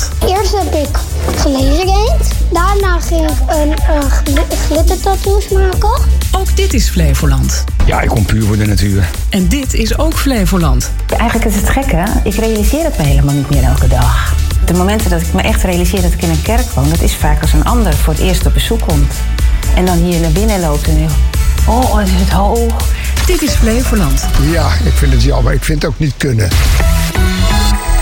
Flevoland. Eerst heb ik gelasergamed. Daarna ging ik een glittertattoos maken. Ook dit is Flevoland. Ja, ik kom puur voor de natuur. En dit is ook Flevoland. Eigenlijk is het gekke, ik realiseer het me helemaal niet meer elke dag. De momenten dat ik me echt realiseer dat ik in een kerk woon, dat is vaak als een ander voor het eerst op bezoek komt. En dan hier naar binnen loopt en oh, is het hoog. Dit is Flevoland. Ja, ik vind het jammer. Ik vind het ook niet kunnen.